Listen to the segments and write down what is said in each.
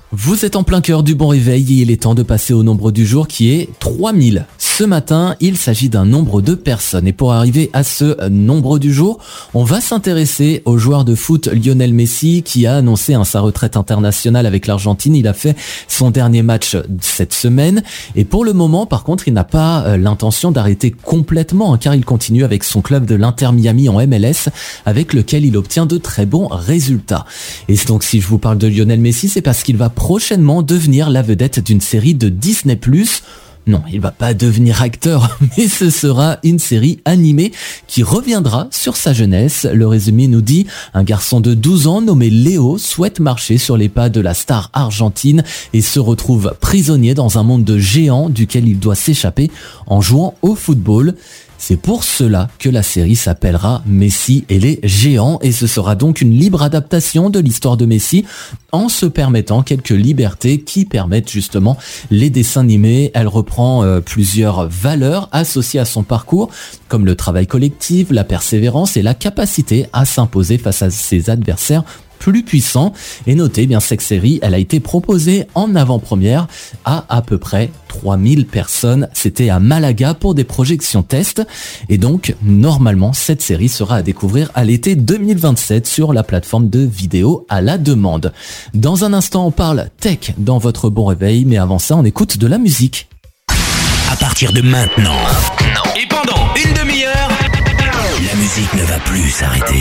Vous êtes en plein cœur du bon réveil et il est temps de passer au nombre du jour qui est 3000. Ce matin, il s'agit d'un nombre de personnes et pour arriver à ce nombre du jour, on va s'intéresser au joueur de foot Lionel Messi qui a annoncé sa retraite internationale avec l'Argentine. Il a fait son dernier match cette semaine et pour le moment, par contre, il n'a pas l'intention d'arrêter complètement car il continue avec son club de l'Inter Miami en MLS avec lequel il obtient de très bons résultats. Et donc si je vous parle de Lionel Messi, c'est parce qu'il va prochainement devenir la vedette d'une série de Disney+. Non, il va pas devenir acteur, mais ce sera une série animée qui reviendra sur sa jeunesse. Le résumé nous dit, un garçon de 12 ans nommé Léo souhaite marcher sur les pas de la star argentine et se retrouve prisonnier dans un monde de géants duquel il doit s'échapper en jouant au football. C'est pour cela que la série s'appellera Messi et les géants et ce sera donc une libre adaptation de l'histoire de Messi en se permettant quelques libertés qui permettent justement les dessins animés. Elle reprend plusieurs valeurs associées à son parcours comme le travail collectif, la persévérance et la capacité à s'imposer face à ses adversaires plus puissant. Et notez bien cette série, elle a été proposée en avant-première à peu près 3000 personnes. C'était à Malaga pour des projections test. Et donc, normalement, cette série sera à découvrir à l'été 2027 sur la plateforme de vidéo à la demande. Dans un instant, on parle tech dans votre bon réveil, mais avant ça, on écoute de la musique. À partir de maintenant, et pendant une demi-heure, la musique ne va plus s'arrêter.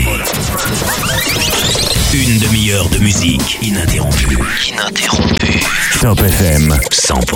Une demi-heure de musique ininterrompue. Top FM 100%.